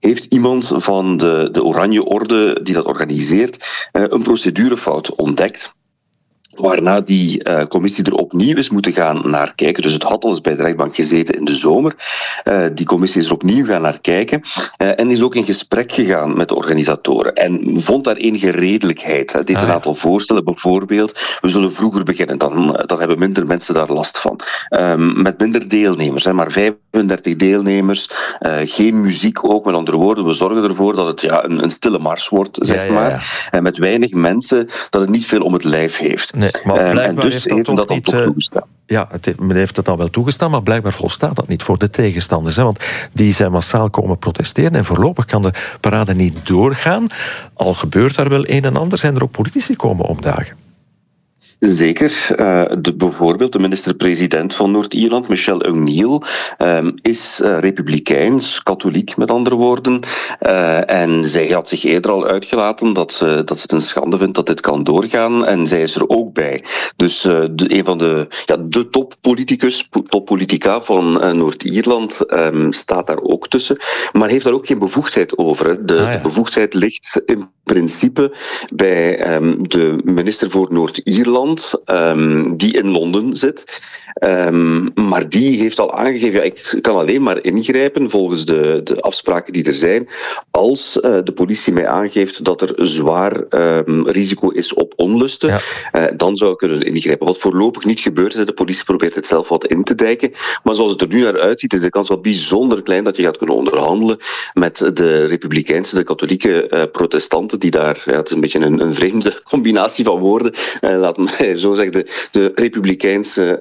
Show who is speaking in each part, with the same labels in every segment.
Speaker 1: heeft iemand van de Oranje Orde die dat organiseert een procedurefout ontdekt. Waarna die commissie er opnieuw is moeten gaan naar kijken. Dus het had al eens bij de rechtbank gezeten in de zomer. Die commissie is er opnieuw gaan naar kijken. En is ook in gesprek gegaan met de organisatoren. En vond daar enige redelijkheid. Deed een aantal voorstellen. Bijvoorbeeld, we zullen vroeger beginnen. Dan hebben minder mensen daar last van. Met minder deelnemers. Maar 35 deelnemers. Geen muziek ook. Met andere woorden, we zorgen ervoor dat het een stille mars wordt, zeg maar. En met weinig mensen, dat het niet veel om het lijf heeft.
Speaker 2: Nee, maar
Speaker 1: en dus heeft men dat dan toch toegestaan.
Speaker 2: Ja, men heeft het dan wel toegestaan, maar blijkbaar volstaat dat niet voor de tegenstanders. Hè? Want die zijn massaal komen protesteren en voorlopig kan de parade niet doorgaan. Al gebeurt daar wel een en ander, zijn er ook politici komen opdagen.
Speaker 1: Zeker. Bijvoorbeeld de minister-president van Noord-Ierland, Michelle O'Neill, is republikeins, katholiek met andere woorden. En zij had zich eerder al uitgelaten dat ze het een schande vindt dat dit kan doorgaan. En zij is er ook bij. Dus een van de toppolitica van Noord-Ierland staat daar ook tussen. Maar heeft daar ook geen bevoegdheid over. De bevoegdheid ligt in principe bij de minister voor Noord-Ierland, die in Londen zit. Maar die heeft al aangegeven, ik kan alleen maar ingrijpen volgens de afspraken die er zijn, als de politie mij aangeeft dat er zwaar risico is op onlusten, dan zou ik kunnen ingrijpen. Wat voorlopig niet gebeurt is, de politie probeert het zelf wat in te dijken, maar zoals het er nu naar uitziet, is de kans wel bijzonder klein dat je gaat kunnen onderhandelen met de republikeinse, de katholieke protestanten, die daar, het is een beetje een vreemde combinatie van woorden, laat mij zo zeggen, de republikeinse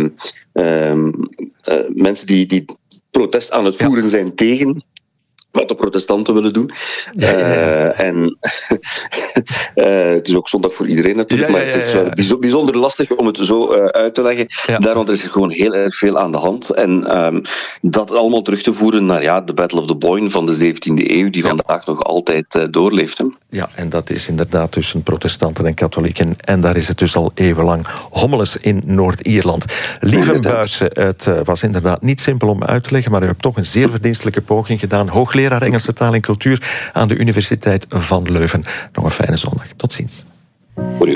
Speaker 1: mensen die protest aan het voeren zijn tegen wat de protestanten willen doen. En het is ook zondag voor iedereen natuurlijk, maar het is wel bijzonder lastig om het zo uit te leggen. Daarom is er gewoon heel erg veel aan de hand. En dat allemaal terug te voeren naar de Battle of the Boyne van de 17e eeuw, die vandaag nog altijd doorleeft. Hè.
Speaker 2: Ja, en dat is inderdaad tussen protestanten en katholieken. En daar is het dus al eeuwenlang hommeles in Noord-Ierland. Lieve Buijsen, het was inderdaad niet simpel om uit te leggen, maar u hebt toch een zeer verdienstelijke poging gedaan. Hoogleraar Engelse taal en cultuur aan de Universiteit van Leuven. Nog een fijne zondag. Tot ziens.